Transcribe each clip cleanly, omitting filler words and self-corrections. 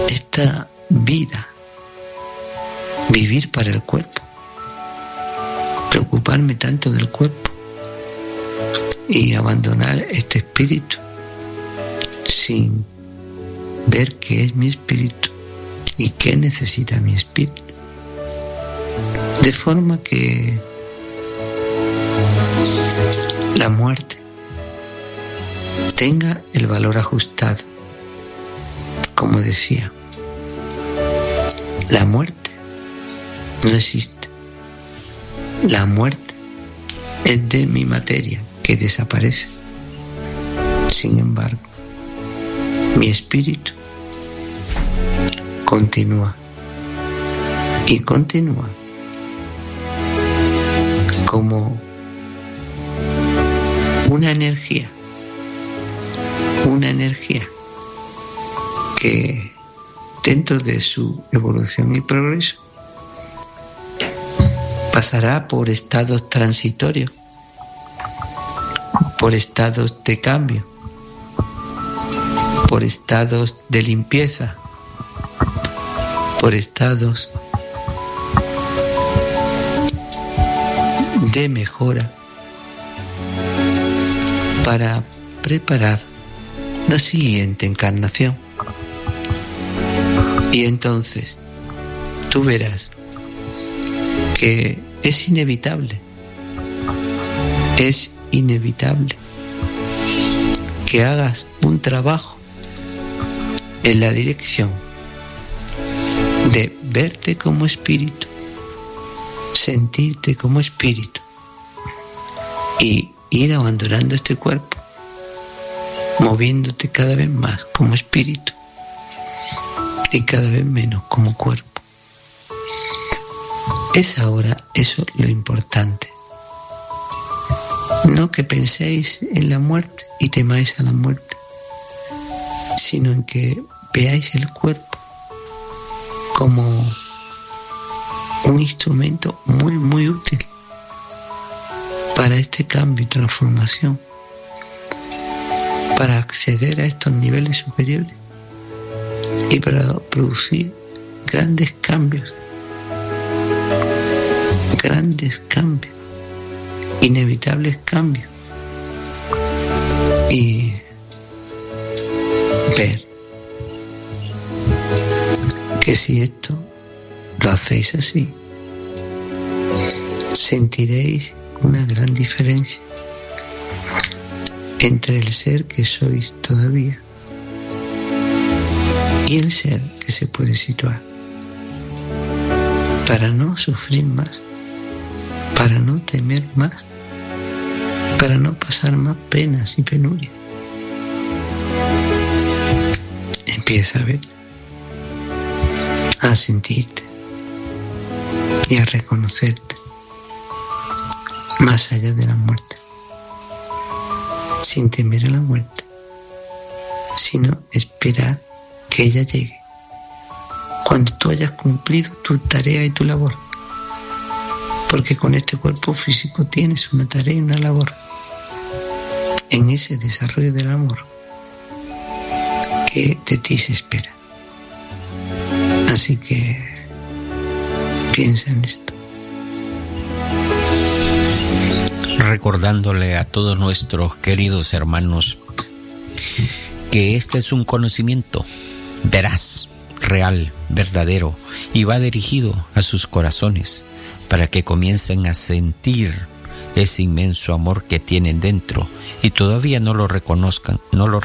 esta vida, vivir para el cuerpo, preocuparme tanto del cuerpo y abandonar este espíritu sin ver qué es mi espíritu y qué necesita mi espíritu. De forma que la muerte tenga el valor ajustado. Como decía, la muerte no existe. La muerte es de mi materia que desaparece. Sin embargo, mi espíritu continúa y continúa como una energía que dentro de su evolución y progreso pasará por estados transitorios, por estados de cambio, por estados de limpieza, por estados de mejora para preparar la siguiente encarnación. Y entonces tú verás que es inevitable que hagas un trabajo en la dirección de verte como espíritu, sentirte como espíritu y ir abandonando este cuerpo, moviéndote cada vez más como espíritu y cada vez menos como cuerpo. Es ahora eso lo importante. No que penséis en la muerte y temáis a la muerte, sino en que veáis el cuerpo como un instrumento muy, muy útil para este cambio y transformación, para acceder a estos niveles superiores y para producir grandes cambios, inevitables cambios, y ver que si esto lo hacéis así, sentiréis una gran diferencia entre el ser que sois todavía y el ser que se puede situar, para no sufrir más, para no temer más, para no pasar más penas y penurias. Empieza a verte, a sentirte y a reconocerte más allá de la muerte, sin temer a la muerte, sino esperar que ella llegue cuando tú hayas cumplido tu tarea y tu labor, porque con este cuerpo físico tienes una tarea y una labor en ese desarrollo del amor que de ti se espera. Así que piensa en esto. Recordándole a todos nuestros queridos hermanos que este es un conocimiento veraz, real, verdadero, y va dirigido a sus corazones para que comiencen a sentir ese inmenso amor que tienen dentro y todavía no lo reconocen.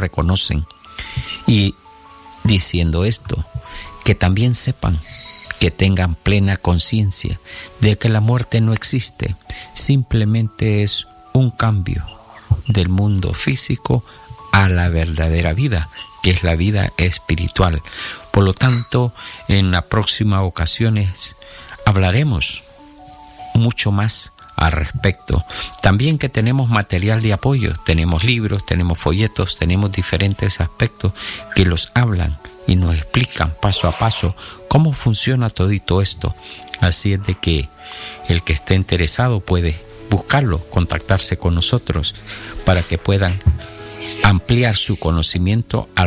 Y diciendo esto, que también sepan, que tengan plena conciencia de que la muerte no existe, simplemente es un cambio del mundo físico a la verdadera vida, que es la vida espiritual. Por lo tanto, en la próxima ocasiones hablaremos mucho más al respecto. También que tenemos material de apoyo, tenemos libros, tenemos folletos, tenemos diferentes aspectos que los hablan y nos explican paso a paso cómo funciona todito esto. Así es de que el que esté interesado puede buscarlo, contactarse con nosotros para que puedan ampliar su conocimiento al